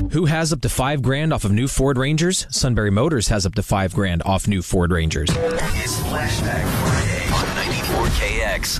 Who has up to $5,000 off of new Ford Rangers? Sunbury Motors has up to $5,000 off new Ford Rangers. It's Flashback Friday on 94KX.